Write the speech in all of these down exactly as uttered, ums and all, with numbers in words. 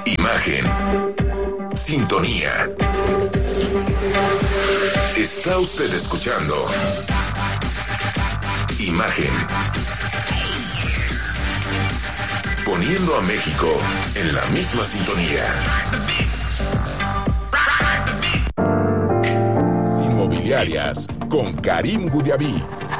Imagen. Sintonía. Está usted escuchando Imagen. Poniendo a México en la misma sintonía. Inmobiliarias con Karim Goudiaby.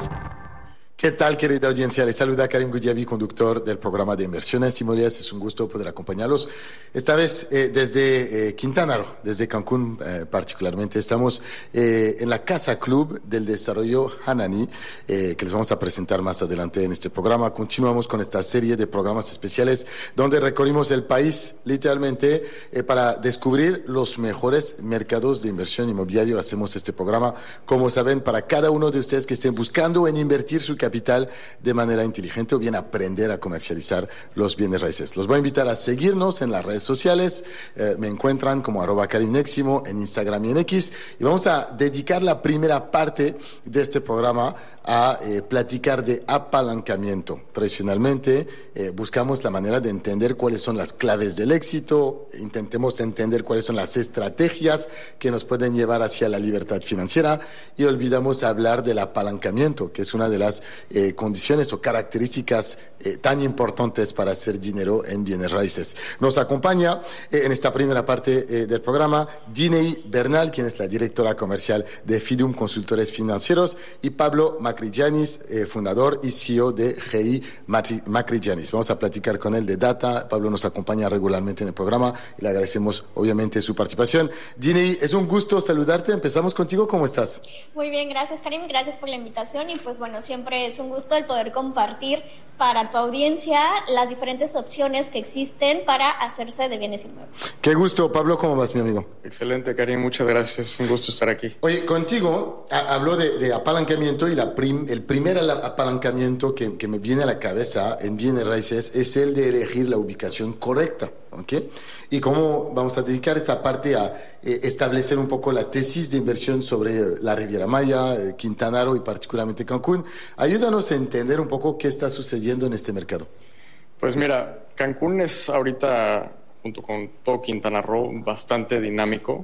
¿Qué tal, querida audiencia? Les saluda Karim Goudiaby, conductor del programa de inversiones inmobiliarias. Es un gusto poder acompañarlos. Esta vez eh, desde eh, Quintana Roo, desde Cancún eh, particularmente. Estamos eh, en la Casa Club del Desarrollo Hanani, eh, que les vamos a presentar más adelante en este programa. Continuamos con esta serie de programas especiales donde recorrimos el país literalmente eh, para descubrir los mejores mercados de inversión inmobiliaria. Hacemos este programa, como saben, para cada uno de ustedes que estén buscando en invertir su capital de manera inteligente o bien aprender a comercializar los bienes raíces. Los voy a invitar a seguirnos en las redes sociales. Eh, me encuentran como arroba Karim Neximo en Instagram y en X. Y vamos a dedicar la primera parte de este programa a eh, platicar de apalancamiento. Tradicionalmente eh, buscamos la manera de entender cuáles son las claves del éxito. Intentemos entender cuáles son las estrategias que nos pueden llevar hacia la libertad financiera y olvidamos hablar del apalancamiento, que es una de las Eh, condiciones o características eh, tan importantes para hacer dinero en bienes raíces. Nos acompaña eh, en esta primera parte eh, del programa Dinei Bernal, quien es la directora comercial de Fidium Consultores Financieros, y Pablo Macrigianis, eh, fundador y C E O de G I Macrigianis. Vamos a platicar con él de data. Pablo nos acompaña regularmente en el programa y le agradecemos obviamente su participación. Dinei, es un gusto saludarte. Empezamos contigo. ¿Cómo estás? Muy bien, gracias, Karim. Gracias por la invitación y pues bueno, siempre es un gusto el poder compartir para tu audiencia las diferentes opciones que existen para hacerse de bienes inmuebles. Qué gusto. Pablo, ¿cómo vas, mi amigo? Excelente, Karim. Muchas gracias. Un gusto estar aquí. Oye, contigo a, hablo de, de apalancamiento y la prim, el primer apalancamiento que, que me viene a la cabeza en bienes raíces es el de elegir la ubicación correcta. ¿Okay? Y cómo vamos a dedicar esta parte a eh, establecer un poco la tesis de inversión sobre la Riviera Maya, eh, Quintana Roo y particularmente Cancún. Ayúdanos a entender un poco qué está sucediendo en este mercado. Pues mira, Cancún es ahorita, junto con todo Quintana Roo, bastante dinámico.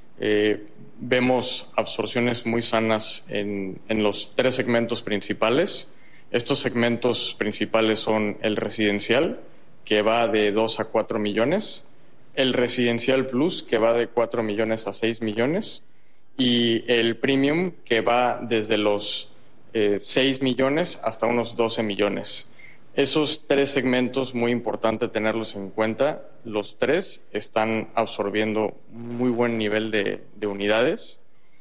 Eh, vemos absorciones muy sanas en, en los tres segmentos principales. Estos segmentos principales son el residencial, que va de dos a cuatro millones, el Residencial Plus, que va de cuatro millones a seis millones, y el Premium, que va desde los eh, seis millones hasta unos doce millones. Esos tres segmentos, muy importante tenerlos en cuenta, los tres están absorbiendo muy buen nivel de, de unidades,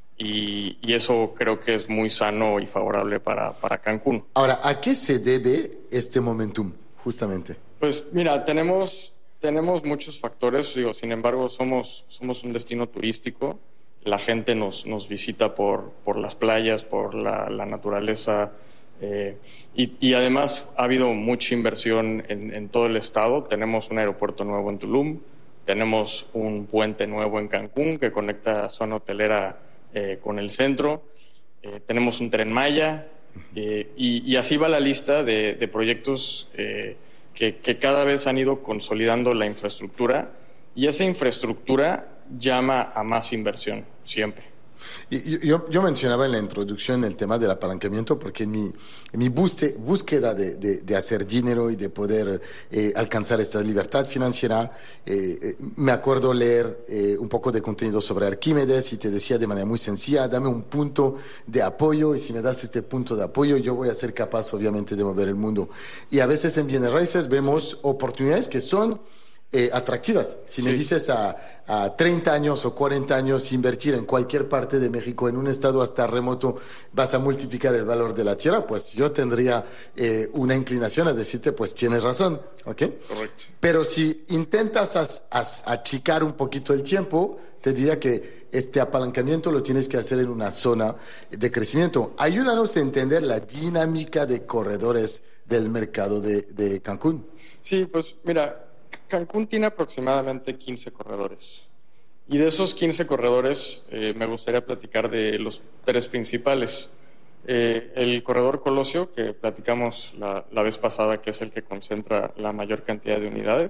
y, y eso creo que es muy sano y favorable para, para Cancún. Ahora, ¿a qué se debe este momentum, justamente? Pues mira, tenemos, tenemos muchos factores, digo, sin embargo somos, somos un destino turístico, la gente nos, nos visita por, por las playas, por la, la naturaleza, eh, y, y además ha habido mucha inversión en, en todo el estado. Tenemos un aeropuerto nuevo en Tulum, tenemos un puente nuevo en Cancún que conecta zona hotelera eh, con el centro, eh, tenemos un Tren Maya, eh, y, y así va la lista de, de proyectos eh, Que, que cada vez han ido consolidando la infraestructura, y esa infraestructura llama a más inversión, siempre. Y yo, yo mencionaba en la introducción el tema del apalancamiento porque en mi, en mi buste, búsqueda de, de, de hacer dinero y de poder eh, alcanzar esta libertad financiera, eh, eh, me acuerdo leer eh, un poco de contenido sobre Arquímedes y te decía de manera muy sencilla, dame un punto de apoyo y si me das este punto de apoyo yo voy a ser capaz obviamente de mover el mundo. Y a veces en bienes raíces vemos oportunidades que son Eh, atractivas. Si sí. me dices a, a treinta años o cuarenta años invertir en cualquier parte de México, en un estado hasta remoto, vas a multiplicar el valor de la tierra, pues yo tendría eh, una inclinación a decirte, pues tienes razón, ¿ok? Correcto. Pero si intentas as, as, achicar un poquito el tiempo, te diría que este apalancamiento lo tienes que hacer en una zona de crecimiento. Ayúdanos a entender la dinámica de corredores del mercado de, de Cancún. Sí, pues mira, Cancún tiene aproximadamente quince corredores, y de esos quince corredores eh, me gustaría platicar de los tres principales. Eh, el corredor Colosio, que platicamos la, la vez pasada, que es el que concentra la mayor cantidad de unidades,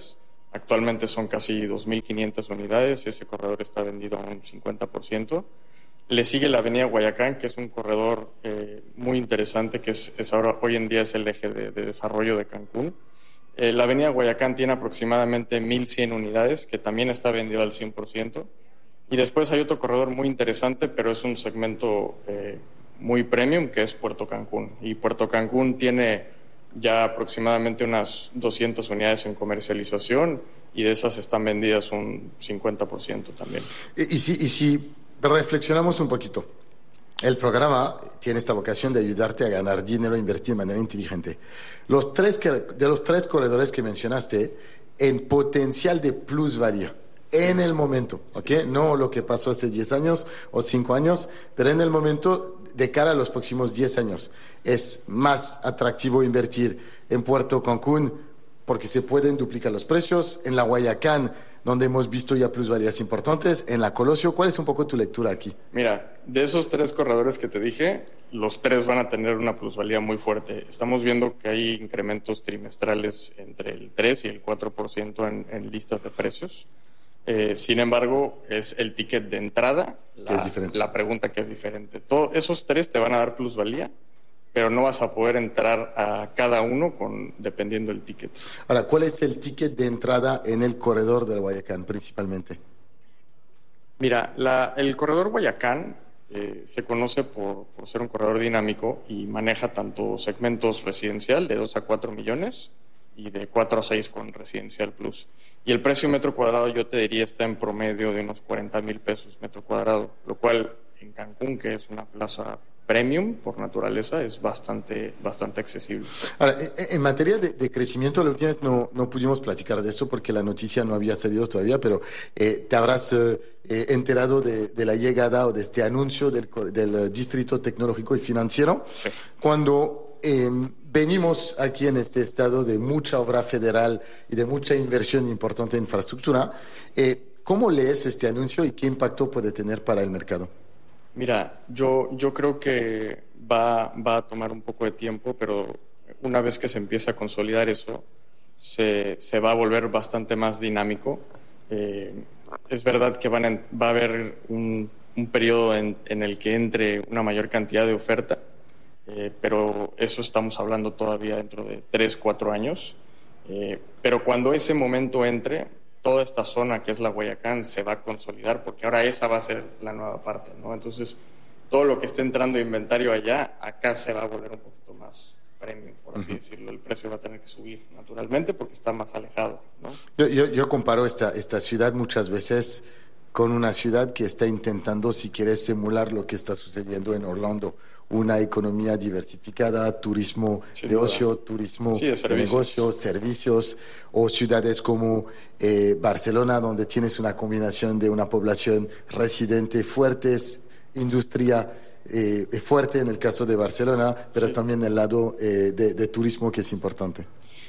Actualmente son casi dos mil quinientas unidades, ese corredor está vendido a un cincuenta por ciento. Le sigue la avenida Guayacán, que es un corredor eh, muy interesante, que es, es ahora, hoy en día es el eje de, de desarrollo de Cancún. Eh, la avenida Guayacán tiene aproximadamente mil cien unidades, que también está vendido al cien por ciento. Y después hay otro corredor muy interesante, pero es un segmento eh, muy premium, que es Puerto Cancún. Y Puerto Cancún tiene ya aproximadamente unas doscientas unidades en comercialización y de esas están vendidas un cincuenta por ciento también. Y, y si... Y si... reflexionamos un poquito. El programa tiene esta vocación de ayudarte a ganar dinero e invertir de manera inteligente. Los tres que, de los tres corredores que mencionaste, en potencial de plusvalía, sí, en el momento, ¿ok? Sí. No lo que pasó hace diez años o cinco años, pero en el momento de cara a los próximos diez años. Es más atractivo invertir en Puerto Cancún porque se pueden duplicar los precios, en la Guayacán, donde hemos visto ya plusvalías importantes, en la Colosio. ¿Cuál es un poco tu lectura aquí? Mira, de esos tres corredores que te dije, los tres van a tener una plusvalía muy fuerte. Estamos viendo que hay incrementos trimestrales entre el tres y el cuatro por ciento en, en listas de precios. Eh, sin embargo, es el ticket de entrada, la, es diferente. La pregunta que es diferente. Todos esos tres te van a dar plusvalía, pero no vas a poder entrar a cada uno con, dependiendo del ticket. Ahora, ¿cuál es el ticket de entrada en el corredor del Guayacán principalmente? Mira, la, el corredor Guayacán eh, se conoce por, por ser un corredor dinámico y maneja tanto segmentos residencial de dos a cuatro millones y de cuatro a seis con residencial plus. Y el precio metro cuadrado, yo te diría, está en promedio de unos cuarenta mil pesos metro cuadrado, lo cual en Cancún, que es una plaza premium por naturaleza, es bastante, bastante accesible. Ahora, en materia de, de crecimiento, la última vez no, no pudimos platicar de esto porque la noticia no había salido todavía, pero eh, te habrás eh, enterado de, de la llegada o de este anuncio del, del Distrito Tecnológico y Financiero. Sí. Cuando eh, venimos aquí en este estado de mucha obra federal y de mucha inversión importante en infraestructura, eh, ¿cómo lees este anuncio y qué impacto puede tener para el mercado? Mira, yo, yo creo que va, va a tomar un poco de tiempo, pero una vez que se empiece a consolidar eso, se, se va a volver bastante más dinámico. Eh, es verdad que van a, va a haber un, un periodo en, en el que entre una mayor cantidad de oferta, eh, pero eso estamos hablando todavía dentro de tres, cuatro años. Eh, pero cuando ese momento entre, toda esta zona que es la Guayacán se va a consolidar porque ahora esa va a ser la nueva parte, ¿no? Entonces, todo lo que esté entrando de inventario allá, acá se va a volver un poquito más premium, por así uh-huh. decirlo. El precio va a tener que subir naturalmente porque está más alejado, ¿no? Yo, yo, yo comparo esta, esta ciudad muchas veces con una ciudad que está intentando, si quieres, simular lo que está sucediendo en Orlando. Una economía diversificada, turismo Sin de duda. ocio, turismo sí, de, de negocios, servicios, o ciudades como eh, Barcelona, donde tienes una combinación de una población residente fuertes, industria eh, fuerte en el caso de Barcelona, pero sí. también el lado eh, de, de turismo que es importante.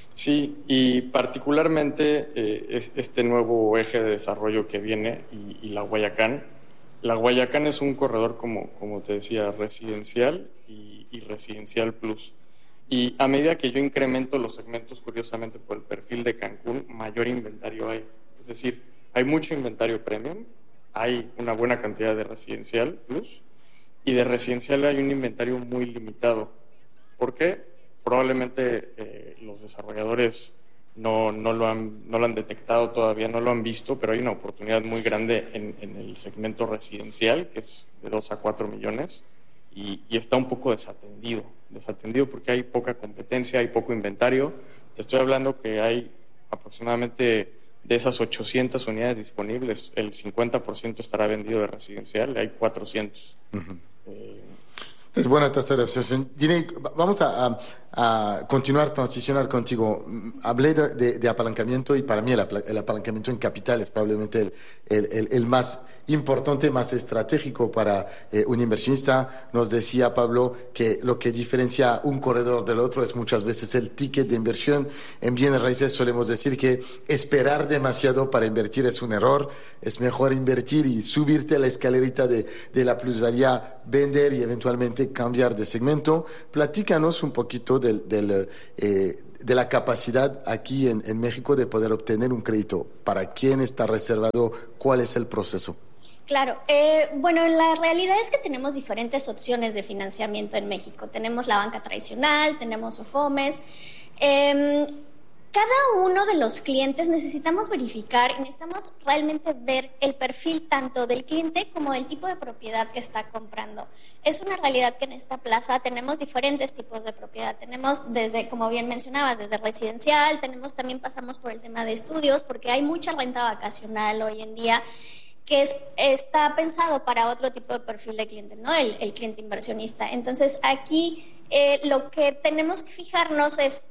Sí, y particularmente eh, es este nuevo eje de desarrollo que viene y, y la Guayacán. La Guayacán es un corredor, como, como te decía, residencial y, y residencial plus. Y a medida que yo incremento los segmentos, curiosamente, por el perfil de Cancún, mayor inventario hay. Es decir, hay mucho inventario premium, hay una buena cantidad de residencial plus, y de residencial hay un inventario muy limitado. ¿Por qué? Probablemente eh, los desarrolladores No, no, lo han, no lo han detectado todavía, no lo han visto, pero hay una oportunidad muy grande en, en el segmento residencial, que es de dos a cuatro millones, y, y está un poco desatendido, desatendido porque hay poca competencia, hay poco inventario. Te estoy hablando que hay aproximadamente de esas ochocientas unidades disponibles, el cincuenta por ciento estará vendido de residencial, hay cuatrocientos. Uh-huh. Eh, Es buena tasa de absorción. Dine, vamos a, a, a continuar, transicionar contigo. Hablé de, de, de apalancamiento y para mí el, el apalancamiento en capital es probablemente el, el, el, el más importante, más estratégico para eh, un inversionista. Nos decía Pablo que lo que diferencia un corredor del otro es muchas veces el ticket de inversión. En bienes raíces solemos decir que esperar demasiado para invertir es un error. Es mejor invertir y subirte a la escalerita de, de la plusvalía, vender y eventualmente cambiar de segmento. Platícanos un poquito del, del, eh, de la capacidad aquí en, en México de poder obtener un crédito. ¿Para quién está reservado? ¿Cuál es el proceso? Claro, eh, bueno, la realidad es que tenemos diferentes opciones de financiamiento en México. Tenemos la banca tradicional, tenemos SOFOMES. Eh, cada uno de los clientes necesitamos verificar y necesitamos realmente ver el perfil tanto del cliente como del tipo de propiedad que está comprando. Es una realidad que en esta plaza tenemos diferentes tipos de propiedad. Tenemos desde, como bien mencionabas, desde residencial, tenemos también pasamos por el tema de estudios, porque hay mucha renta vacacional hoy en día que es, está pensado para otro tipo de perfil de cliente, ¿no? El, el cliente inversionista. Entonces, aquí eh, lo que tenemos que fijarnos es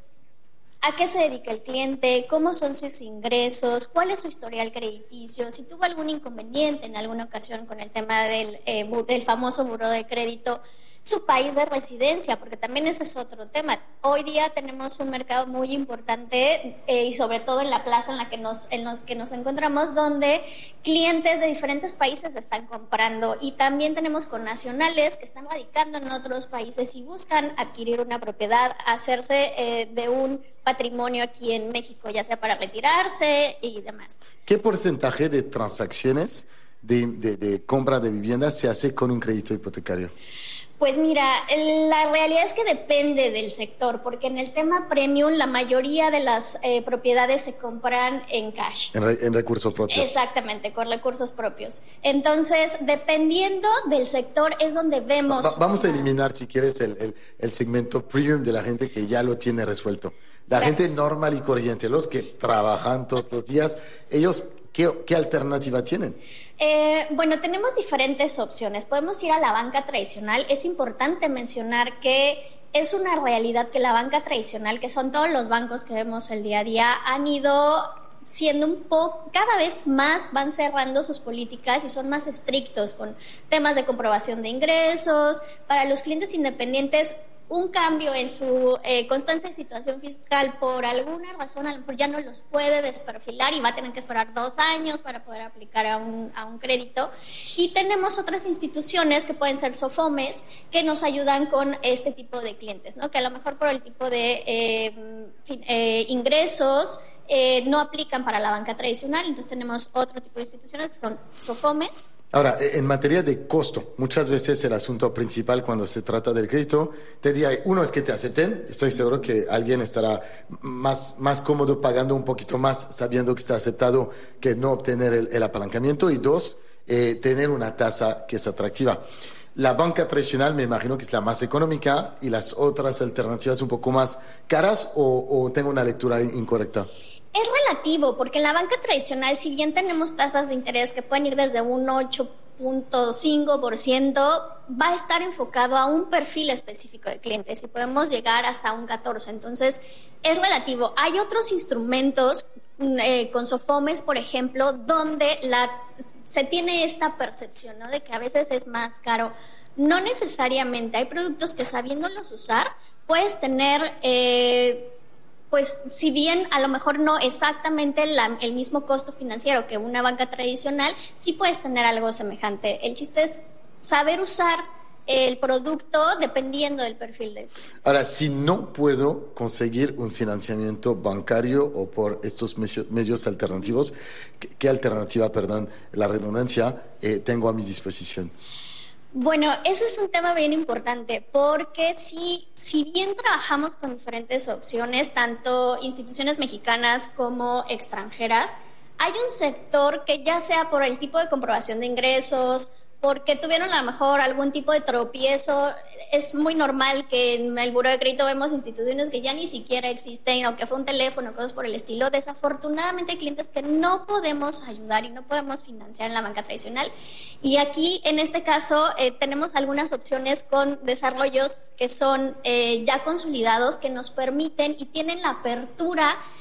a qué se dedica el cliente, cómo son sus ingresos, cuál es su historial crediticio, si tuvo algún inconveniente en alguna ocasión con el tema del, eh, del famoso buró de crédito, su país de residencia, porque también ese es otro tema. Hoy día tenemos un mercado muy importante eh, y sobre todo en la plaza en la que nos, en los que nos encontramos, donde clientes de diferentes países están comprando, y también tenemos connacionales que están radicando en otros países y buscan adquirir una propiedad, hacerse eh, de un patrimonio aquí en México, ya sea para retirarse y demás. ¿Qué porcentaje de transacciones de, de, de compra de vivienda se hace con un crédito hipotecario? Pues mira, la realidad es que depende del sector, porque en el tema premium la mayoría de las eh, propiedades se compran en cash. En, re, en recursos propios. Exactamente, con recursos propios. Entonces, dependiendo del sector es donde vemos... Va, vamos a eliminar, si quieres, el, el, el segmento premium de la gente que ya lo tiene resuelto. La claro. gente normal y corriente, los que trabajan todos los días, ellos... ¿Qué, ¿Qué alternativa tienen? Eh, bueno, tenemos diferentes opciones. Podemos ir a la banca tradicional. Es importante mencionar que es una realidad que la banca tradicional, que son todos los bancos que vemos el día a día, han ido siendo un poco, cada vez más van cerrando sus políticas y son más estrictos con temas de comprobación de ingresos. Para los clientes independientes, un cambio en su eh, constancia de situación fiscal por alguna razón a lo mejor ya no los puede desperfilar y va a tener que esperar dos años para poder aplicar a un, a un crédito. Y tenemos otras instituciones que pueden ser SOFOMES que nos ayudan con este tipo de clientes, ¿no? Que a lo mejor por el tipo de eh, eh, ingresos eh, no aplican para la banca tradicional. Entonces tenemos otro tipo de instituciones que son SOFOMES. Ahora, en materia de costo, muchas veces el asunto principal cuando se trata del crédito, te diría, uno es que te acepten, estoy seguro que alguien estará más, más cómodo pagando un poquito más sabiendo que está aceptado que no obtener el, el apalancamiento, y dos, eh, tener una tasa que es atractiva. La banca tradicional me imagino que es la más económica y las otras alternativas un poco más caras, o, o tengo una lectura incorrecta. Es relativo, porque en la banca tradicional, si bien tenemos tasas de interés que pueden ir desde un ocho punto cinco por ciento, va a estar enfocado a un perfil específico de clientes y podemos llegar hasta un catorce por ciento. Entonces, es relativo. Hay otros instrumentos, eh, con SOFOMES, por ejemplo, donde la, se tiene esta percepción, ¿no?, de que a veces es más caro. No necesariamente. Hay productos que, sabiéndolos usar, puedes tener... Eh, pues si bien a lo mejor no exactamente la, el mismo costo financiero que una banca tradicional, sí puedes tener algo semejante. El chiste es saber usar el producto dependiendo del perfil del cliente. Ahora, si no puedo conseguir un financiamiento bancario o por estos medios alternativos, ¿qué, qué alternativa, perdón, la redundancia, eh, tengo a mi disposición? Bueno, ese es un tema bien importante, porque si, si bien trabajamos con diferentes opciones, tanto instituciones mexicanas como extranjeras, hay un sector que, ya sea por el tipo de comprobación de ingresos, porque tuvieron a lo mejor algún tipo de tropiezo, es muy normal que en el buró de crédito vemos instituciones que ya ni siquiera existen, o que fue un teléfono, cosas por el estilo. Desafortunadamente hay clientes que no podemos ayudar y no podemos financiar en la banca tradicional. Y aquí, en este caso, eh, tenemos algunas opciones con desarrollos que son eh, ya consolidados, que nos permiten y tienen la apertura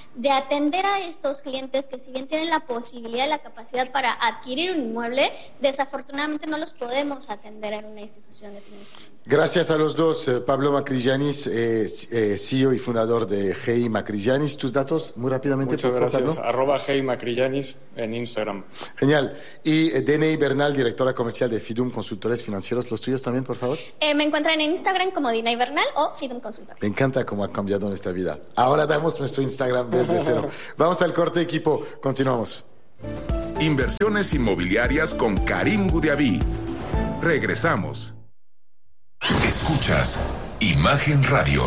de atender a estos clientes que si bien tienen la posibilidad y la capacidad para adquirir un inmueble, desafortunadamente no los podemos atender en una institución de financiamiento. Gracias a los dos, eh, Pablo Macrillanis, eh, eh, C E O y fundador de G I Macrillanis. ¿Tus datos muy rápidamente? Muchas por gracias. favor, Arroba G I Macrillanis en Instagram. Genial. Y eh, Deney Bernal, directora comercial de Fidum Consultores Financieros. ¿Los tuyos también, por favor? Eh, me encuentran en Instagram como Deney Bernal o Fidum Consultores. Me encanta cómo ha cambiado nuestra vida. Ahora damos nuestro Instagram desde cero. Vamos al corte, equipo. Continuamos. Inversiones inmobiliarias con Karim Goudiaby. Regresamos. Escuchas Imagen Radio.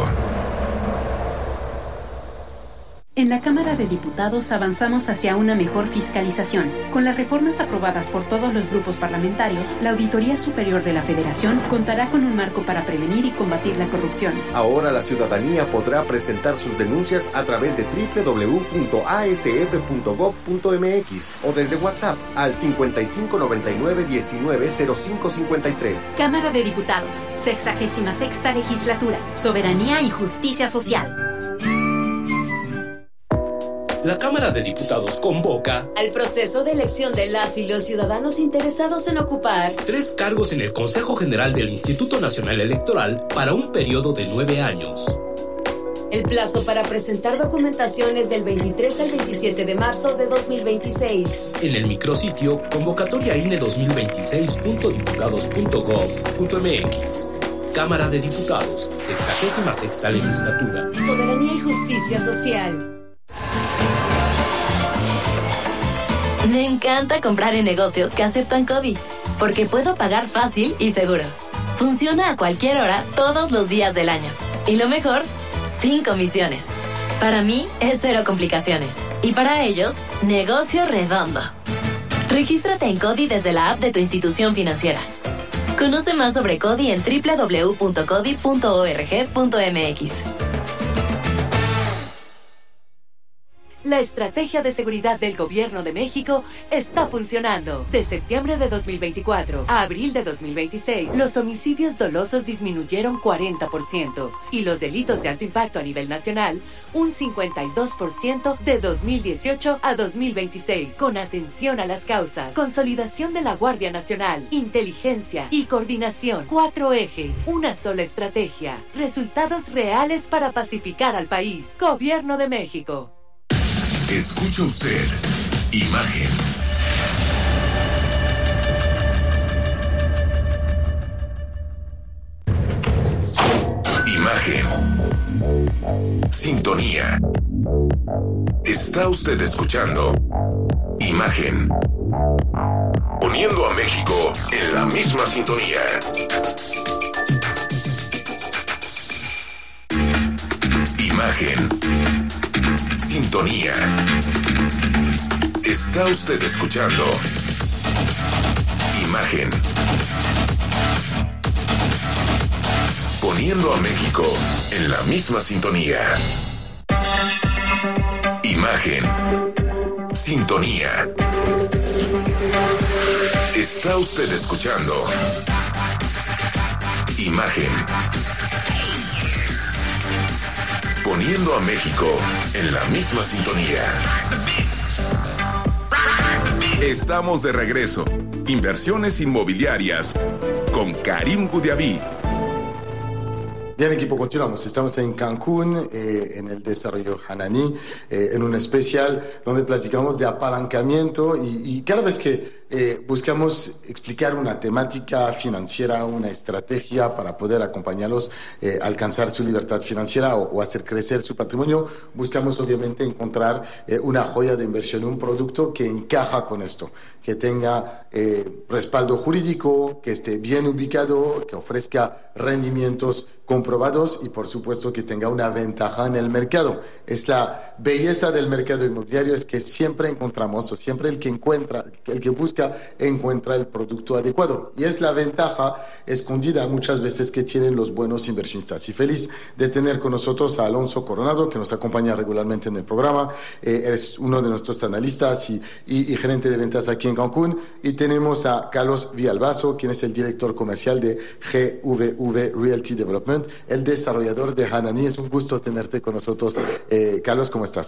En la Cámara de Diputados avanzamos hacia una mejor fiscalización. Con las reformas aprobadas por todos los grupos parlamentarios, la Auditoría Superior de la Federación contará con un marco para prevenir y combatir la corrupción. Ahora la ciudadanía podrá presentar sus denuncias a través de doble u doble u doble u punto a s f punto gob punto m x o desde WhatsApp al cincuenta y cinco noventa y nueve diecinueve cero cinco cincuenta y tres. Cámara de Diputados, sexagésima sexta legislatura, soberanía y justicia social. La Cámara de Diputados convoca al proceso de elección de las y los ciudadanos interesados en ocupar tres cargos en el Consejo General del Instituto Nacional Electoral para un periodo de nueve años. El plazo para presentar documentación es del veintitrés al veintisiete de marzo de dos mil veintiséis. En el micrositio convocatoria I N E dos mil veintiséis punto diputados punto gob punto m x. Cámara de Diputados, sexagésima sexta legislatura. Soberanía y justicia social. Me encanta comprar en negocios que aceptan CODI, porque puedo pagar fácil y seguro. Funciona a cualquier hora, todos los días del año. Y lo mejor, sin comisiones. Para mí es cero complicaciones. Y para ellos, negocio redondo. Regístrate en CODI desde la app de tu institución financiera. Conoce más sobre CODI en doble u doble u doble u punto codi punto org punto m x. La estrategia de seguridad del Gobierno de México está funcionando. De septiembre de dos mil veinticuatro a abril de dos mil veintiséis, los homicidios dolosos disminuyeron cuarenta por ciento y los delitos de alto impacto a nivel nacional un cincuenta y dos por ciento de dos mil dieciocho a dos mil veintiséis. Con atención a las causas, consolidación de la Guardia Nacional, inteligencia y coordinación. Cuatro ejes, una sola estrategia. Resultados reales para pacificar al país. Gobierno de México. Escucha usted Imagen. Imagen. Sintonía. Está usted escuchando Imagen. Poniendo a México en la misma sintonía. Imagen. Sintonía. Está usted escuchando Imagen. Poniendo a México en la misma sintonía. Imagen. Sintonía. Está usted escuchando Imagen. Poniendo a México en la misma sintonía. Estamos de regreso. Inversiones inmobiliarias con Karim Goudiaby. Bien, equipo, continuamos. Estamos en Cancún, eh, en el desarrollo Hanani, eh, en un especial donde platicamos de apalancamiento y, y cada vez que eh, buscamos explicar una temática financiera, una estrategia para poder acompañarlos eh, a alcanzar su libertad financiera o, o hacer crecer su patrimonio, buscamos obviamente encontrar eh, una joya de inversión, un producto que encaja con esto, que tenga eh, respaldo jurídico, que esté bien ubicado, que ofrezca rendimientos comprobados y por supuesto que tenga una ventaja en el mercado. Es la belleza del mercado inmobiliario, es que siempre encontramos o siempre el que encuentra, el que busca encuentra el producto adecuado y es la ventaja escondida muchas veces que tienen los buenos inversionistas. Y feliz de tener con nosotros a Alonso Coronado, que nos acompaña regularmente en el programa. Eh, es uno de nuestros analistas y, y, y gerente de ventas aquí en Cancún, y tenemos a Carlos Villalbazo, quien es el director comercial de G V V Realty Development, el desarrollador de Hanani. Es un gusto tenerte con nosotros. Eh, Carlos, ¿cómo estás?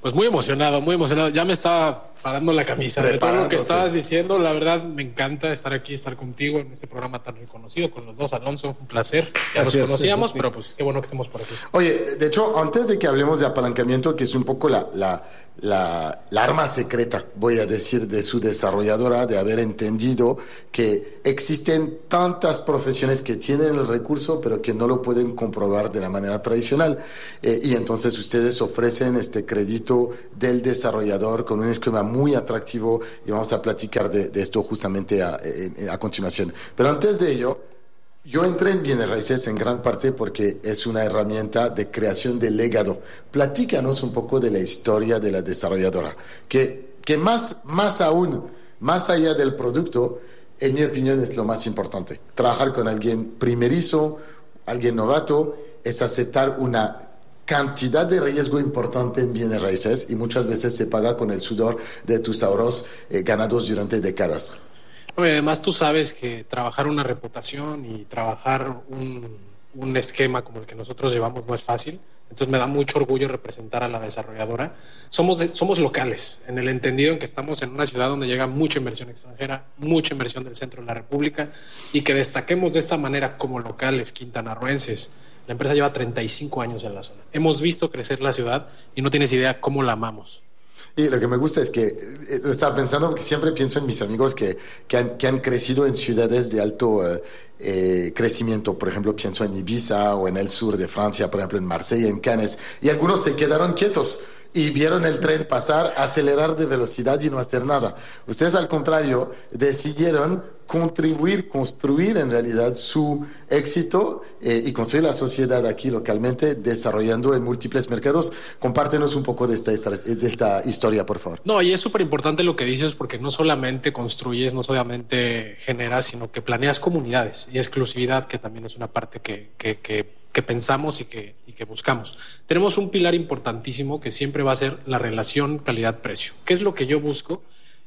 Pues muy emocionado, muy emocionado. Ya me estaba parando la camisa de todo lo que estabas diciendo. La verdad, me encanta estar aquí, estar contigo en este programa tan reconocido con los dos. Alonso, un placer. Ya nos conocíamos, sí, sí. Pero pues qué bueno que estemos por aquí. Oye, de hecho, antes de que hablemos de apalancamiento, que es un poco la, la, la, la arma secreta, voy a decir, de su desarrolladora, de haber entendido que existen tantas profesiones que tienen el recurso, pero que no lo pueden comprobar de la manera tradicional. Eh, y entonces ustedes ofrecen este crédito del desarrollador con un esquema muy atractivo y vamos a platicar de, de esto justamente a, a, a continuación. Pero antes de ello, yo entré en bienes raíces en gran parte porque es una herramienta de creación de legado. Platícanos un poco de la historia de la desarrolladora, que, que más, más aún, más allá del producto, en mi opinión es lo más importante. Trabajar con alguien primerizo, alguien novato, es aceptar una cantidad de riesgo importante en bienes raíces y muchas veces se paga con el sudor de tus ahorros eh, ganados durante décadas. Oye, además tú sabes que trabajar una reputación y trabajar un, un esquema como el que nosotros llevamos no es fácil. Entonces me da mucho orgullo representar a la desarrolladora. Somos, de, somos locales, en el entendido en que estamos en una ciudad donde llega mucha inversión extranjera, mucha inversión del centro de la República, y que destaquemos de esta manera como locales quintanarroenses. La empresa lleva treinta y cinco años en la zona. Hemos visto crecer la ciudad y no tienes idea cómo la amamos. Y lo que me gusta es que eh, estaba pensando que siempre pienso en mis amigos que, que, han, que han crecido en ciudades de alto eh, eh, crecimiento. Por ejemplo, pienso en Ibiza o en el sur de Francia, por ejemplo en Marsella, en Cannes. Y algunos se quedaron quietos y vieron el tren pasar, acelerar de velocidad y no hacer nada. Ustedes, al contrario, decidieron contribuir, construir en realidad su éxito eh, y construir la sociedad aquí localmente, desarrollando en múltiples mercados. Compártenos un poco de esta, de esta historia, por favor. No, y es súper importante lo que dices, porque no solamente construyes, no solamente generas, sino que planeas comunidades y exclusividad, que también es una parte que, que, que, que pensamos y que, y que buscamos. Tenemos un pilar importantísimo que siempre va a ser la relación calidad-precio. ¿Qué es lo que yo busco?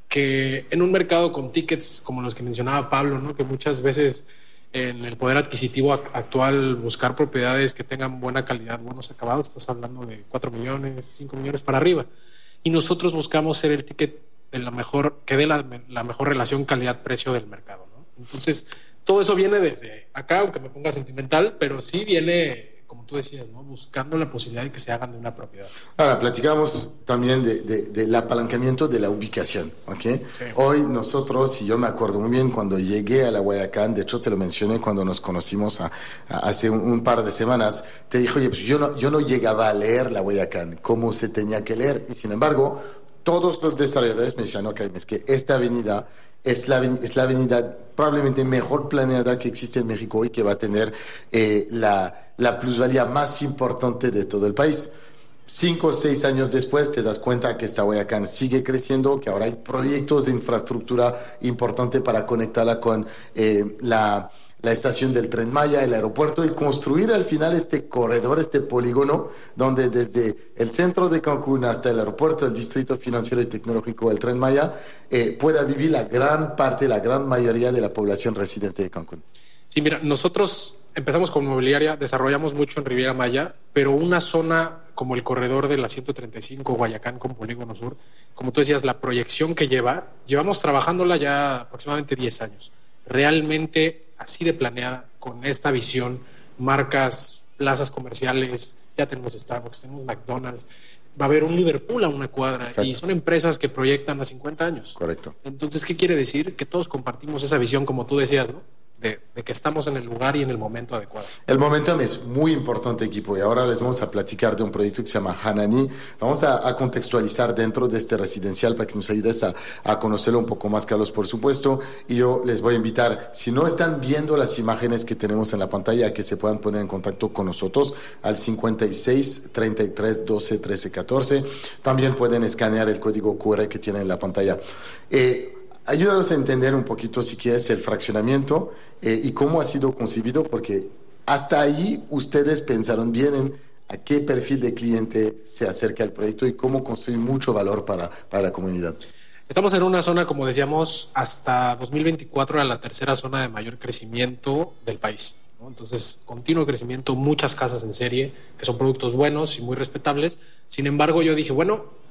Que en un mercado con tickets como los que mencionaba Pablo, ¿no? Que muchas veces en el poder adquisitivo actual buscar propiedades que tengan buena calidad, buenos acabados, estás hablando de cuatro millones, cinco millones para arriba. Y nosotros buscamos ser el ticket de la mejor, que dé la, la mejor relación calidad-precio del mercado, ¿no? Entonces, todo eso viene desde acá, aunque me ponga sentimental, pero sí viene, como tú decías, ¿no? Buscando la posibilidad de que se hagan de una propiedad. Ahora, platicamos también de, de, del apalancamiento de la ubicación, ¿ok? Sí. Hoy nosotros, y yo me acuerdo muy bien cuando llegué a la Guayacán, de hecho te lo mencioné cuando nos conocimos a, a hace un, un par de semanas, te dije, oye, pues yo no, yo no llegaba a leer la Guayacán, cómo se tenía que leer, y sin embargo, todos los desarrolladores me decían, no, Karim, es que esta avenida es la, es la avenida probablemente mejor planeada que existe en México y que va a tener eh, la, la plusvalía más importante de todo el país. Cinco o seis años después te das cuenta que esta Guayacán sigue creciendo, que ahora hay proyectos de infraestructura importante para conectarla con eh, la, la estación del Tren Maya, el aeropuerto, y construir al final este corredor, este polígono, donde desde el centro de Cancún hasta el aeropuerto, el distrito financiero y tecnológico del Tren Maya, eh, pueda vivir la gran parte, la gran mayoría de la población residente de Cancún. Sí, mira, nosotros empezamos con mobiliaria, desarrollamos mucho en Riviera Maya, pero una zona como el corredor de la ciento treinta y cinco, Guayacán con Polígono Sur, como tú decías, la proyección que lleva, llevamos trabajándola ya aproximadamente diez años. Realmente así de planeada, con esta visión, marcas, plazas comerciales, ya tenemos Starbucks, tenemos McDonald's, va a haber un Liverpool a una cuadra. Exacto. Y son empresas que proyectan a cincuenta años. Correcto. Entonces, ¿qué quiere decir? Que todos compartimos esa visión, como tú decías, ¿no? De, de que estamos en el lugar y en el momento adecuado. El momento es muy importante, equipo, y ahora les vamos a platicar de un proyecto que se llama Hanani. Vamos a, a contextualizar dentro de este residencial para que nos ayudes a, a conocerlo un poco más, Carlos, por supuesto, y yo les voy a invitar, si no están viendo las imágenes que tenemos en la pantalla, a que se puedan poner en contacto con nosotros al cincuenta y seis, treinta y tres, doce, trece, catorce. También pueden escanear el código cu erre que tienen en la pantalla. Eh, Ayúdanos a entender un poquito, si quieres, el fraccionamiento eh, y cómo ha sido concebido, porque hasta ahí ustedes pensaron bien en a qué perfil de cliente se acerca el proyecto y cómo construir mucho valor para, para la comunidad. Estamos en una zona, como decíamos, hasta dos mil veinticuatro era la tercera zona de mayor crecimiento del país, ¿no? Entonces, continuo crecimiento, muchas casas en serie, que son productos buenos y muy respetables. Sin embargo, yo dije, bueno,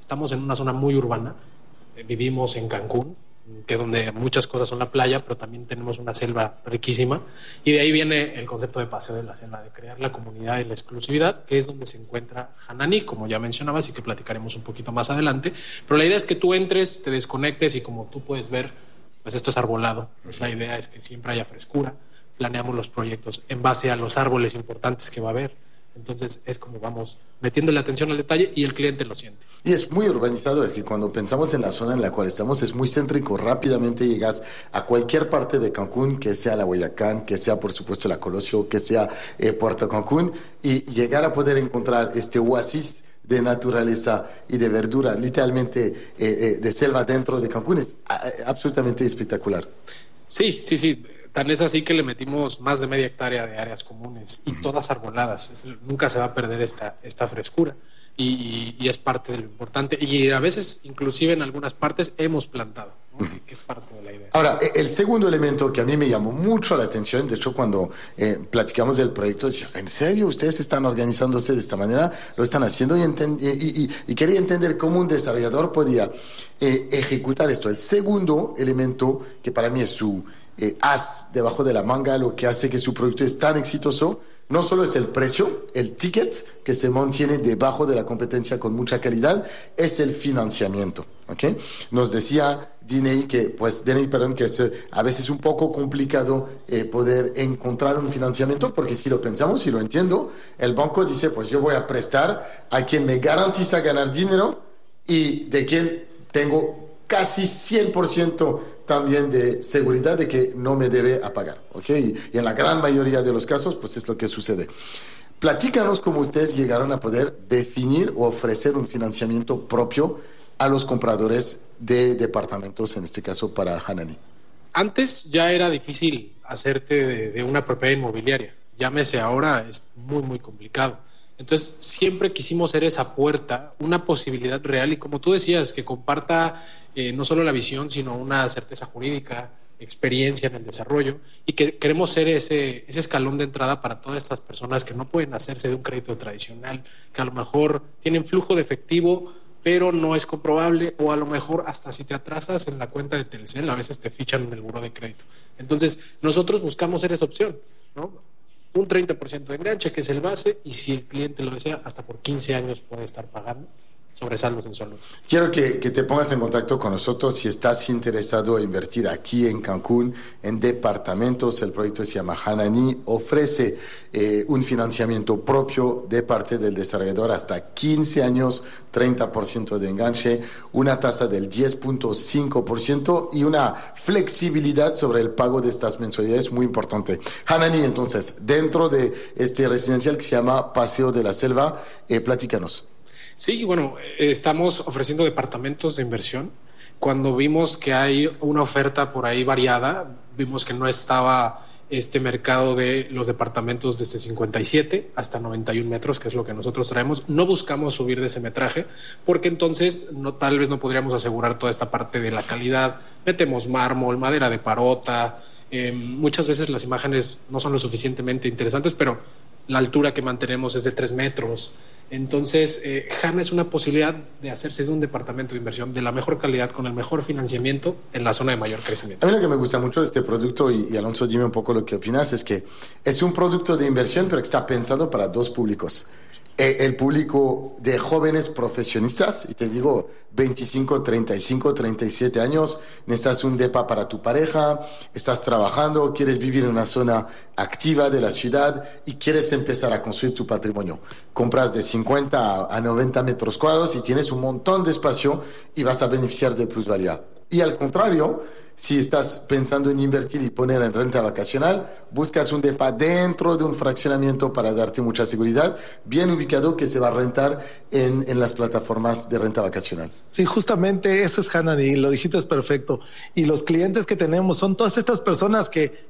estamos en una zona muy urbana, eh, vivimos en Cancún, que donde muchas cosas son la playa, pero también tenemos una selva riquísima, y de ahí viene el concepto de paseo de la selva, de crear la comunidad y la exclusividad, que es donde se encuentra Hanani, como ya mencionabas y que platicaremos un poquito más adelante. Pero la idea es que tú entres, te desconectes y como tú puedes ver, pues esto es arbolado. Pues la idea es que siempre haya frescura, planeamos los proyectos en base a los árboles importantes que va a haber. Entonces es como vamos metiéndole atención al detalle y el cliente lo siente. Y es muy urbanizado, es que cuando pensamos en la zona en la cual estamos es muy céntrico, rápidamente llegas a cualquier parte de Cancún, que sea la Guayacán, que sea por supuesto la Colosio, que sea eh, Puerto Cancún, y llegar a poder encontrar este oasis de naturaleza y de verdura, literalmente eh, eh, de selva dentro de Cancún, es a, absolutamente espectacular. Sí, sí, sí. Tan es así que le metimos más de media hectárea de áreas comunes y todas arboladas. Es, nunca se va a perder esta, esta frescura y, y, y es parte de lo importante. Y a veces, inclusive en algunas partes, hemos plantado, ¿no? uh-huh. que es parte de la idea. Ahora, el segundo elemento que a mí me llamó mucho la atención, de hecho cuando eh, platicamos del proyecto, decía, ¿en serio ustedes están organizándose de esta manera? Lo están haciendo y, enten- y, y, y quería entender cómo un desarrollador podía eh, ejecutar esto. El segundo elemento, que para mí es su Eh, as debajo de la manga, lo que hace que su producto es tan exitoso, no solo es el precio, el ticket que se mantiene debajo de la competencia con mucha calidad, es el financiamiento, ¿ok? Nos decía Deney que, pues, Deney, perdón, que es eh, a veces un poco complicado eh, poder encontrar un financiamiento, porque si lo pensamos, si lo entiendo, el banco dice, pues yo voy a prestar a quien me garantiza ganar dinero y de quien tengo casi cien por ciento también de seguridad de que no me debe apagar, ¿ok? Y, y en la gran mayoría de los casos, pues es lo que sucede. Platícanos cómo ustedes llegaron a poder definir o ofrecer un financiamiento propio a los compradores de departamentos, en este caso para Hanani. Antes ya era difícil hacerte de, de una propiedad inmobiliaria, llámese ahora, es muy, muy complicado. Entonces, siempre quisimos ser esa puerta, una posibilidad real y como tú decías, que comparta eh, no solo la visión, sino una certeza jurídica, experiencia en el desarrollo y que queremos ser ese, ese escalón de entrada para todas estas personas que no pueden hacerse de un crédito tradicional, que a lo mejor tienen flujo de efectivo, pero no es comprobable o a lo mejor hasta si te atrasas en la cuenta de Telcel, a veces te fichan en el buró de crédito. Entonces, nosotros buscamos ser esa opción, ¿no? Un treinta por ciento de enganche, que es el base, y si el cliente lo desea, hasta por quince años puede estar pagando sobresaldos en sueldo. Quiero que, que te pongas en contacto con nosotros si estás interesado en invertir aquí en Cancún, en departamentos. El proyecto se llama Hanani, ofrece eh, un financiamiento propio de parte del desarrollador hasta quince años, treinta por ciento de enganche, una tasa del diez punto cinco por ciento y una flexibilidad sobre el pago de estas mensualidades muy importante. Hanani, entonces, dentro de este residencial que se llama Paseo de la Selva, eh, platícanos. Sí, bueno, estamos ofreciendo departamentos de inversión. Cuando vimos que hay una oferta por ahí variada, vimos que no estaba este mercado de los departamentos desde cincuenta y siete hasta noventa y un metros, que es lo que nosotros traemos. No buscamos subir de ese metraje, porque entonces no, tal vez no podríamos asegurar toda esta parte de la calidad. Metemos mármol, madera de parota. Eh, muchas veces las imágenes no son lo suficientemente interesantes, pero la altura que mantenemos es de tres metros. Entonces, eh, Hanna es una posibilidad de hacerse de un departamento de inversión de la mejor calidad, con el mejor financiamiento en la zona de mayor crecimiento. A mí lo que me gusta mucho de este producto, y, y Alonso, dime un poco lo que opinas, es que es un producto de inversión, pero que está pensado para dos públicos. Eh, el público de jóvenes profesionistas, y te digo, veinticinco, treinta y cinco, treinta y siete años, necesitas un depa para tu pareja, estás trabajando, quieres vivir en una zona activa de la ciudad y quieres empezar a construir tu patrimonio. Compras de cincuenta a noventa metros cuadrados y tienes un montón de espacio y vas a beneficiar de plusvalía. Y al contrario, si estás pensando en invertir y poner en renta vacacional, buscas un depa dentro de un fraccionamiento para darte mucha seguridad, bien ubicado, que se va a rentar en, en las plataformas de renta vacacional. Sí, justamente eso es Hanani, lo dijiste es perfecto. Y los clientes que tenemos son todas estas personas que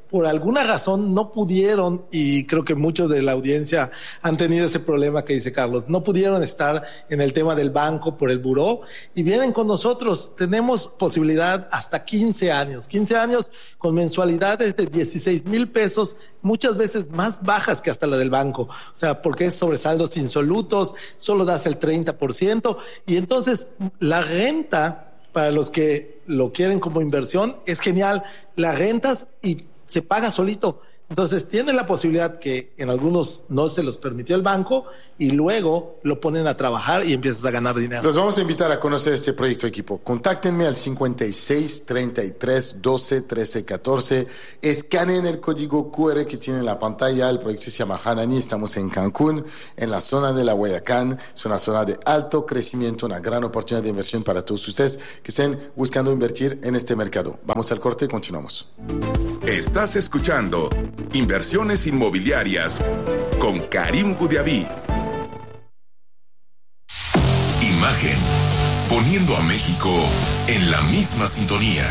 por alguna razón no pudieron, y creo que muchos de la audiencia han tenido ese problema que dice Carlos, no pudieron estar en el tema del banco por el buró y vienen con nosotros. Tenemos posibilidad hasta quince años, quince años con mensualidades de dieciséis mil pesos, muchas veces más bajas que hasta la del banco, o sea, porque es sobresaldos insolutos, solo das el treinta por ciento, y entonces la renta, para los que lo quieren como inversión, es genial, la rentas y se paga solito. Entonces tienen la posibilidad que en algunos no se los permitió el banco y luego lo ponen a trabajar y empiezas a ganar dinero. Los vamos a invitar a conocer este proyecto, equipo. Contáctenme al cincuenta y seis, treinta y tres, doce, trece, catorce. Escaneen el código cu erre que tiene en la pantalla. El proyecto se llama Hanani. Estamos en Cancún, en la zona de la Guayacán. Es una zona de alto crecimiento, una gran oportunidad de inversión para todos ustedes que estén buscando invertir en este mercado. Vamos al corte y continuamos. Estás escuchando Inversiones Inmobiliarias con Karim Gudiaví. Imagen, poniendo a México en la misma sintonía.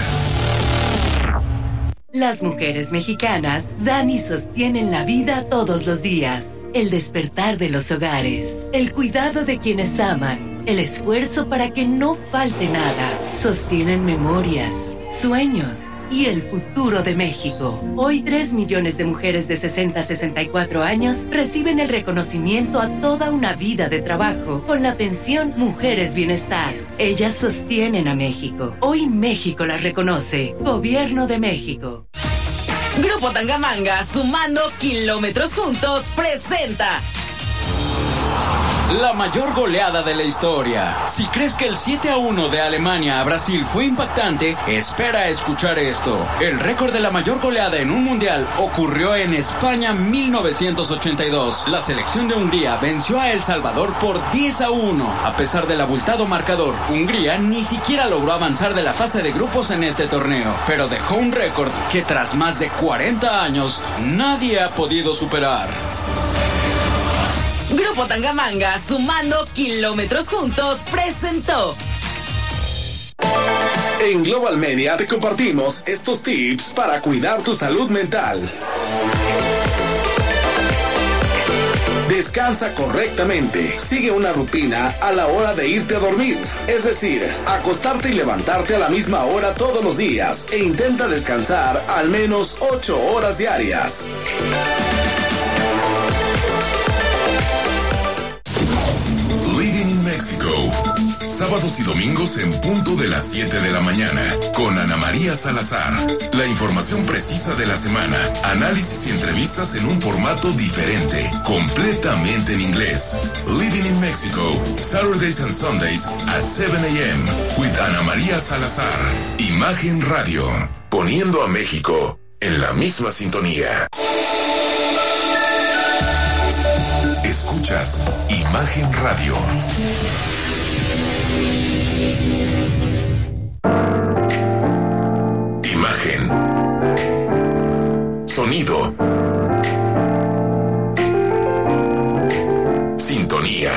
Las mujeres mexicanas dan y sostienen la vida todos los días. El despertar de los hogares, el cuidado de quienes aman, el esfuerzo para que no falte nada. Sostienen memorias, sueños y el futuro de México. Hoy tres millones de mujeres de sesenta a sesenta y cuatro años reciben el reconocimiento a toda una vida de trabajo con la pensión Mujeres Bienestar. Ellas sostienen a México. Hoy México las reconoce. Gobierno de México. Grupo Tangamanga, sumando kilómetros juntos, presenta la mayor goleada de la historia. Si crees que el siete a uno de Alemania a Brasil fue impactante, espera a escuchar esto. El récord de la mayor goleada en un mundial ocurrió en España mil novecientos ochenta y dos. La selección de Hungría venció a El Salvador por diez a uno. A pesar del abultado marcador, Hungría ni siquiera logró avanzar de la fase de grupos en este torneo, pero dejó un récord que tras más de cuarenta años nadie ha podido superar. Grupo Tangamanga, sumando kilómetros juntos, presentó. En Global Media te compartimos estos tips para cuidar tu salud mental. Descansa correctamente. Sigue una rutina a la hora de irte a dormir. Es decir, acostarte y levantarte a la misma hora todos los días. E intenta descansar al menos ocho horas diarias. Living in Mexico. Sábados y domingos en punto de las siete de la mañana. Con Ana María Salazar. La información precisa de la semana. Análisis y entrevistas en un formato diferente. Completamente en inglés. Living in Mexico. Saturdays and Sundays at seven a.m. with Ana María Salazar. Imagen Radio. Poniendo a México en la misma sintonía. Escuchas Imagen Radio. Imagen. Sonido. Sintonía.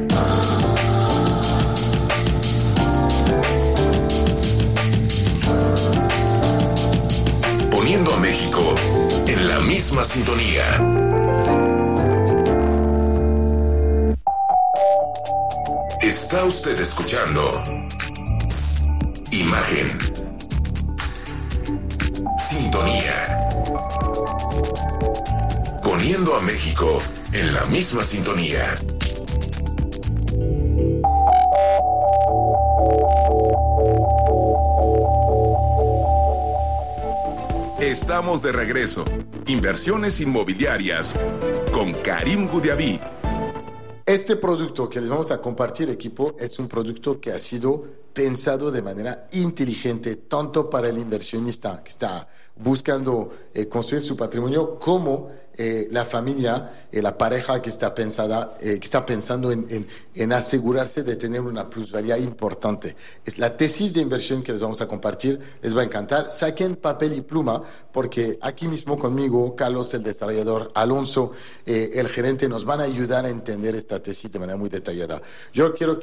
Poniendo a México en la misma sintonía. Está usted escuchando Imagen. Sintonía. Poniendo a México en la misma sintonía. Estamos de regreso. Inversiones inmobiliarias con Karim Gudiaví. Este producto que les vamos a compartir, equipo, es un producto que ha sido pensado de manera inteligente, tanto para el inversionista que está buscando eh, construir su patrimonio, como eh, la familia, eh, la pareja que está, pensada, eh, que está pensando en, en, en asegurarse de tener una plusvalía importante. Es la tesis de inversión que les vamos a compartir, les va a encantar. Saquen papel y pluma, porque aquí mismo conmigo, Carlos, el desarrollador, Alonso, eh, el gerente, nos van a ayudar a entender esta tesis de manera muy detallada. Yo quiero que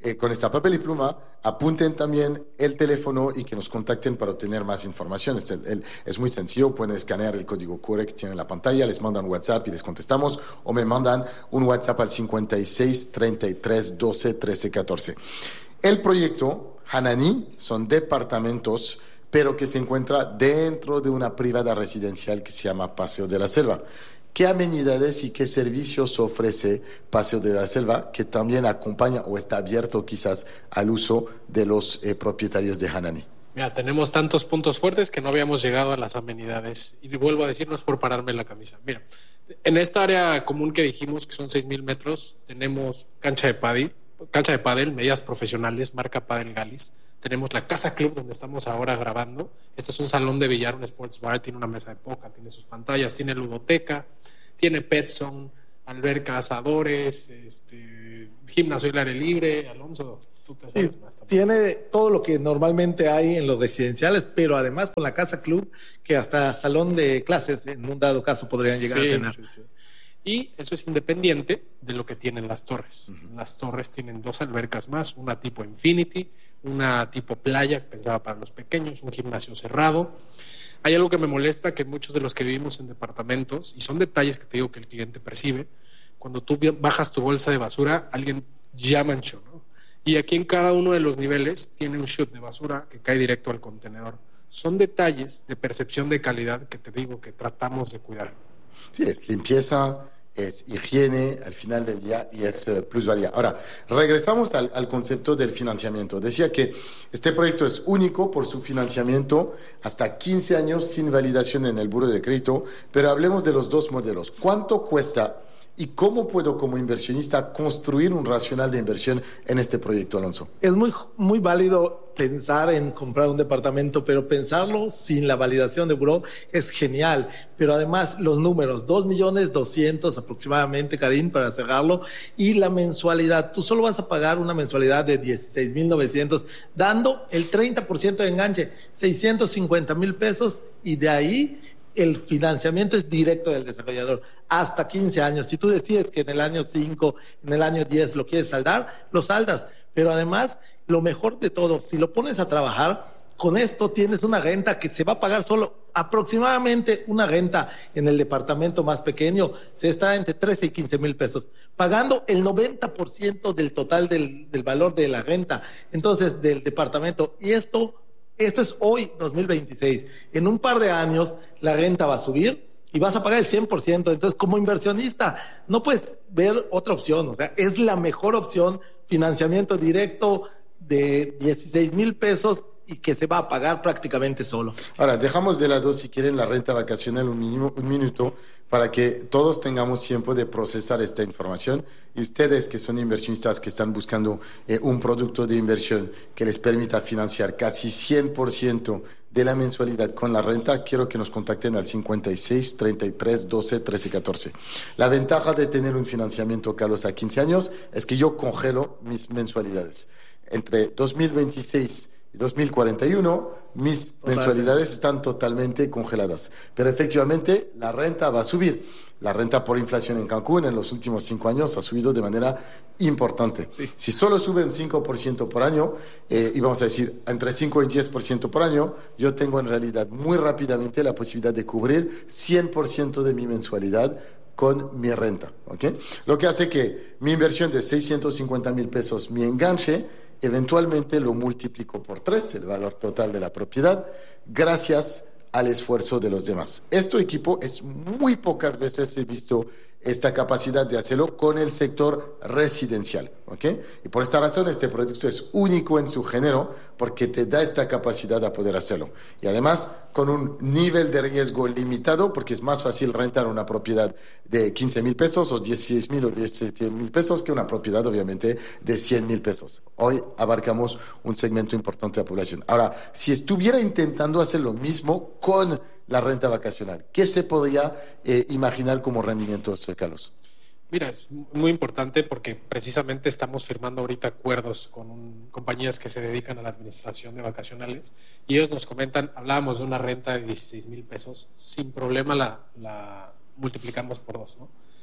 eh, con esta papel y pluma, apunten también el teléfono y que nos contacten para obtener más información. Es, el, el, es muy sencillo, pueden escanear el código Q R que tienen en la pantalla, les mandan WhatsApp y les contestamos, o me mandan un WhatsApp al cincuenta y seis, treinta y tres, doce, trece, catorce. El proyecto Hanani son departamentos, pero que se encuentra dentro de una privada residencial que se llama Paseo de la Selva. ¿Qué amenidades y qué servicios ofrece Paseo de la Selva, que también acompaña o está abierto quizás al uso de los eh, propietarios de Hanani? Mira, tenemos tantos puntos fuertes que no habíamos llegado a las amenidades. Y vuelvo a decir, no es por pararme la camisa. Mira, en esta área común que dijimos que son seis mil metros, tenemos cancha de pádel, cancha de pádel, medidas profesionales, marca Padel Galis. Tenemos la Casa Club, donde estamos ahora grabando. Este es un salón de billar, un sports bar, tiene una mesa de póker, tiene sus pantallas, tiene ludoteca, tiene pet zone, alberca, asadores, este, gimnasio al aire libre. Alonso, tú te sabes sí, más también. Tiene todo lo que normalmente hay en los residenciales, pero además con la Casa Club, que hasta salón de clases, en un dado caso, podrían llegar sí, a tener. Sí, sí. Y eso es independiente de lo que tienen las torres. Uh-huh. Las torres tienen dos albercas más, una tipo Infinity, una tipo playa, pensada para los pequeños, un gimnasio cerrado. Hay algo que me molesta, que muchos de los que vivimos en departamentos, y son detalles que te digo que el cliente percibe, cuando tú bajas tu bolsa de basura, alguien ya manchó, ¿no? Y aquí en cada uno de los niveles tiene un chute de basura que cae directo al contenedor. Son detalles de percepción de calidad que te digo que tratamos de cuidar. Sí, es limpieza, es higiene al final del día y es uh, plusvalía. Ahora, regresamos al, al concepto del financiamiento. Decía que este proyecto es único por su financiamiento, hasta quince años sin validación en el buro de crédito, pero hablemos de los dos modelos. ¿Cuánto cuesta y cómo puedo como inversionista construir un racional de inversión en este proyecto, Alonso? Es muy, muy válido pensar en comprar un departamento, pero pensarlo sin la validación de buró es genial. Pero además los números, dos millones doscientos aproximadamente, Karim, para cerrarlo, y la mensualidad. Tú solo vas a pagar una mensualidad de dieciséis mil novecientos, dando el treinta por ciento de enganche, seiscientos cincuenta mil pesos, y de ahí el financiamiento es directo del desarrollador, hasta quince años. Si tú decides que en el año cinco, en el año diez lo quieres saldar, lo saldas. Pero además, lo mejor de todo, si lo pones a trabajar, con esto tienes una renta que se va a pagar solo aproximadamente una renta en el departamento más pequeño, se está entre trece y quince mil pesos, pagando el noventa por ciento del total del, del valor de la renta, entonces, del departamento. Y esto Esto es hoy, dos mil veintiséis. En un par de años la renta va a subir y vas a pagar el cien por ciento. Entonces, como inversionista, no puedes ver otra opción. O sea, es la mejor opción, financiamiento directo de dieciséis mil pesos y que se va a pagar prácticamente solo. Ahora, dejamos de lado, si quieren, la renta vacacional un, mínimo, un minuto para que todos tengamos tiempo de procesar esta información. Y ustedes que son inversionistas que están buscando eh, un producto de inversión que les permita financiar casi cien por ciento de la mensualidad con la renta, quiero que nos contacten al cincuenta y seis, treinta y tres, doce, trece, catorce. La ventaja de tener un financiamiento, Carlos, a quince años es que yo congelo mis mensualidades. Entre dos mil veintiséis y dos mil cuarenta y uno, mis Total. mensualidades están totalmente congeladas. Pero efectivamente, la renta va a subir. La renta por inflación en Cancún en los últimos cinco años ha subido de manera importante. Sí. Si solo sube un cinco por ciento por año, eh, y vamos a decir entre cinco y diez por ciento por año, yo tengo en realidad muy rápidamente la posibilidad de cubrir cien por ciento de mi mensualidad con mi renta. ¿Okay? Lo que hace que mi inversión de seiscientos cincuenta mil pesos, mi enganche, eventualmente lo multiplico por tres, el valor total de la propiedad, gracias al esfuerzo de los demás. Este equipo es muy pocas veces he visto esta capacidad de hacerlo con el sector residencial, ¿ok? Y por esta razón este producto es único en su género porque te da esta capacidad de poder hacerlo. Y además con un nivel de riesgo limitado porque es más fácil rentar una propiedad de quince mil pesos o dieciséis mil o diecisiete mil pesos que una propiedad obviamente de cien mil pesos. Hoy abarcamos un segmento importante de la población. Ahora, si estuviera intentando hacer lo mismo con la renta vacacional, ¿qué se podría eh, imaginar como rendimientos, Carlos? Mira, es muy importante porque precisamente estamos firmando ahorita acuerdos con un, compañías que se dedican a la administración de vacacionales y ellos nos comentan, hablábamos de una renta de dieciséis mil pesos, sin problema la, la multiplicamos por dos, ¿no?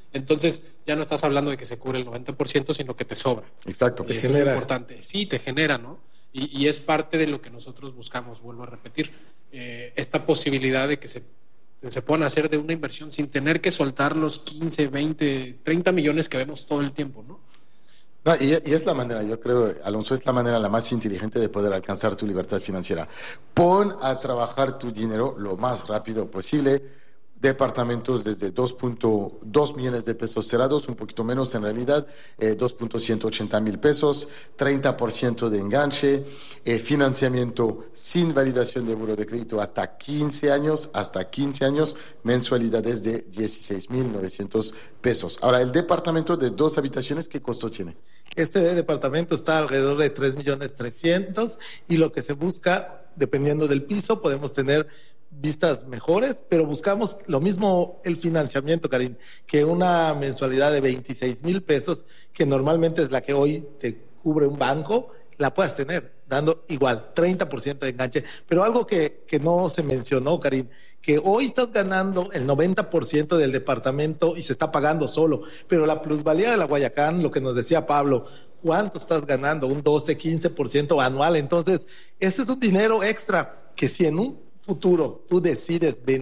Entonces ya no estás hablando de que se cubre el noventa por ciento, sino que te sobra. Exacto. Y eso es lo importante. Sí, te genera, ¿no? Y, y es parte de lo que nosotros buscamos, vuelvo a repetir, eh, esta posibilidad de que se, que se puedan hacer de una inversión sin tener que soltar los quince, veinte, treinta millones que vemos todo el tiempo, ¿no? No, y, y es la manera, yo creo, Alonso, es la manera la más inteligente de poder alcanzar tu libertad financiera. Pon a trabajar tu dinero lo más rápido posible. Departamentos desde dos punto dos millones de pesos cerrados, un poquito menos en realidad, eh, dos punto ciento ochenta mil pesos, treinta por ciento de enganche, eh, financiamiento sin validación de buro de crédito hasta quince años, hasta quince años, mensualidades de dieciséis mil novecientos pesos. Ahora, el departamento de dos habitaciones, ¿qué costo tiene? Este departamento está alrededor de tres millones trescientos y lo que se busca, dependiendo del piso, podemos tener vistas mejores, pero buscamos lo mismo el financiamiento, Karim, que una mensualidad de veintiséis mil pesos, que normalmente es la que hoy te cubre un banco, la puedas tener, dando igual treinta por ciento de enganche. Pero algo que, que no se mencionó, Karim, que hoy estás ganando el noventa por ciento del departamento y se está pagando solo, pero la plusvalía de la Guayacán, lo que nos decía Pablo, ¿cuánto estás ganando? Un doce, quince por ciento anual. Entonces, ese es un dinero extra que si en un futuro tú decides vender